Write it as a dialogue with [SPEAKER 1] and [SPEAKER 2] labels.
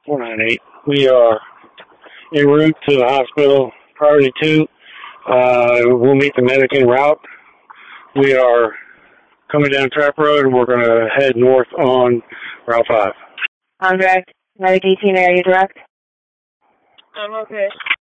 [SPEAKER 1] 498. We are en route to the hospital, priority 2. We'll meet the medic en route. We are coming down Trap Road, and we're going to head north on Route 5.
[SPEAKER 2] On direct. Medic 18, are you direct?
[SPEAKER 3] I'm okay.